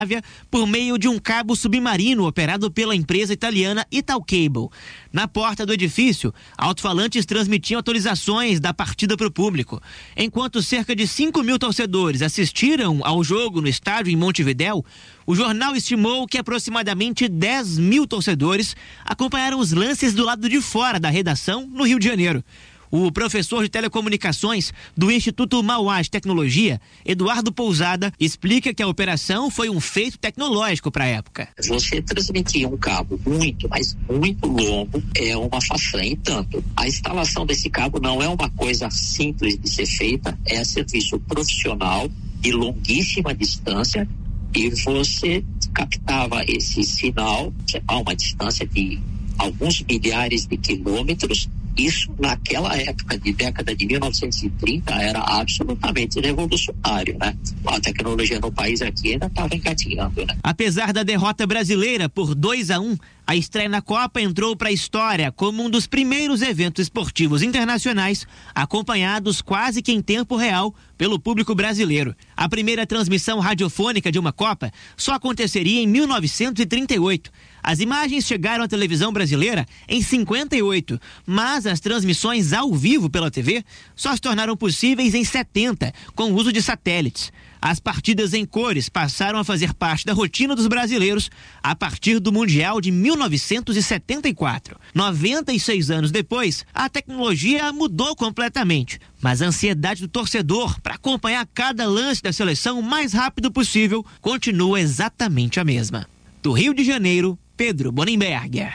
por meio de um cabo submarino operado pela empresa italiana Italcable. Na porta do edifício, alto-falantes transmitiam atualizações da partida para o público. Enquanto cerca de 5.000 torcedores assistiram ao jogo no estádio em Montevidéu, o jornal estimou que aproximadamente 10.000 torcedores acompanharam os lances do lado de fora da redação no Rio de Janeiro. O professor de telecomunicações do Instituto Mauá de Tecnologia, Eduardo Pousada, explica que a operação foi um feito tecnológico para a época. Você transmitir um cabo muito, mas muito longo é uma façanha. Entanto, a instalação desse cabo não é uma coisa simples de ser feita, é serviço profissional de longuíssima distância e você captava esse sinal a uma distância de alguns milhares de quilômetros. Isso, naquela época de década de 1930, era absolutamente revolucionário, né? A tecnologia no país aqui ainda estava engatinhando, né? Apesar da derrota brasileira por 2-1, a estreia na Copa entrou para a história como um dos primeiros eventos esportivos internacionais acompanhados quase que em tempo real pelo público brasileiro. A primeira transmissão radiofônica de uma Copa só aconteceria em 1938. As imagens chegaram à televisão brasileira em 58, mas as transmissões ao vivo pela TV só se tornaram possíveis em 70, com o uso de satélites. As partidas em cores passaram a fazer parte da rotina dos brasileiros a partir do Mundial de 1974. 96 anos depois, a tecnologia mudou completamente, mas a ansiedade do torcedor para acompanhar cada lance da seleção o mais rápido possível continua exatamente a mesma. Do Rio de Janeiro, Pedro Bonenberger.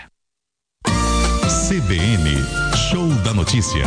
CBN, Show da Notícia.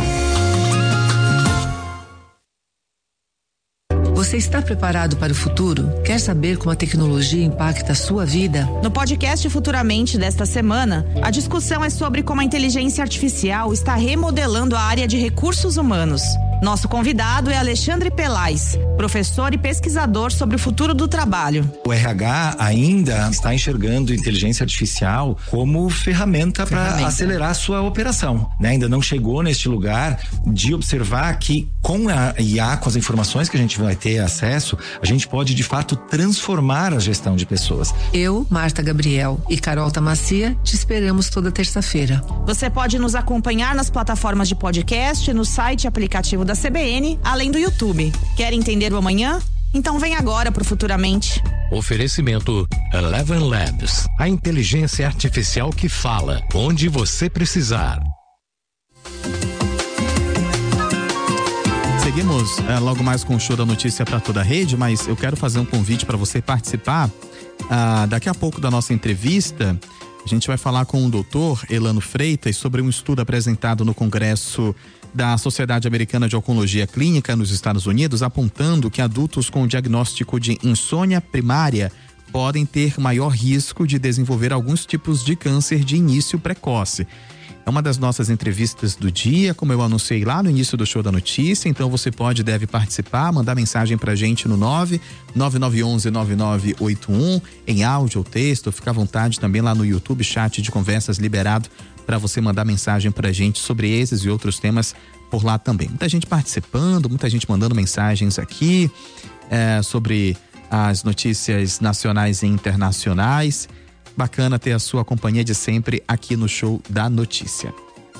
Você está preparado para o futuro? Quer saber como a tecnologia impacta a sua vida? No podcast Futuramente desta semana, a discussão é sobre como a inteligência artificial está remodelando a área de recursos humanos. Nosso convidado é Alexandre Pelais, professor e pesquisador sobre o futuro do trabalho. O RH ainda está enxergando inteligência artificial como ferramenta para acelerar a sua operação, né? Ainda não chegou neste lugar de observar que com a IA, com as informações que a gente vai ter acesso, a gente pode de fato transformar a gestão de pessoas. Eu, Marta Gabriel e Carol Tamacia te esperamos toda terça-feira. Você pode nos acompanhar nas plataformas de podcast, no site e aplicativo da CBN, além do YouTube. Quer entender o amanhã? Então vem agora pro Futuramente. Oferecimento Eleven Labs, a inteligência artificial que fala onde você precisar. Seguimos logo mais com o Show da Notícia para toda a rede, mas eu quero fazer um convite para você participar daqui a pouco da nossa entrevista. A gente vai falar com o doutor Elano Freitas sobre um estudo apresentado no Congresso da Sociedade Americana de Oncologia Clínica nos Estados Unidos, apontando que adultos com diagnóstico de insônia primária podem ter maior risco de desenvolver alguns tipos de câncer de início precoce. É uma das nossas entrevistas do dia, como eu anunciei lá no início do Show da Notícia, então você deve participar, mandar mensagem pra gente no 99911-9981, em áudio ou texto, fica à vontade também lá no YouTube, chat de conversas liberado para você mandar mensagem pra gente sobre esses e outros temas por lá também. Muita gente participando, muita gente mandando mensagens aqui sobre as notícias nacionais e internacionais. Bacana ter a sua companhia de sempre aqui no Show da Notícia.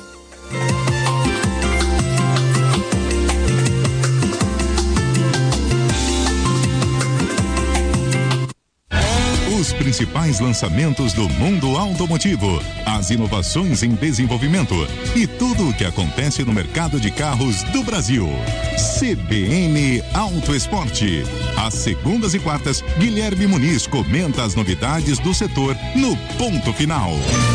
Os principais lançamentos do mundo automotivo, as inovações em desenvolvimento e tudo o que acontece no mercado de carros do Brasil. CBN Auto Esporte. Às segundas e quartas, Guilherme Muniz comenta as novidades do setor no Ponto Final.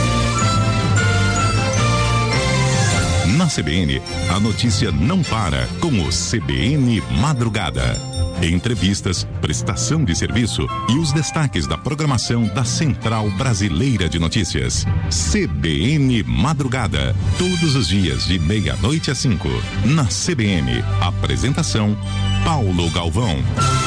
Na CBN, a notícia não para com o CBN Madrugada. Entrevistas, prestação de serviço e os destaques da programação da Central Brasileira de Notícias. CBN Madrugada, todos os dias de 12:30 às 5. Na CBN, apresentação Paulo Galvão.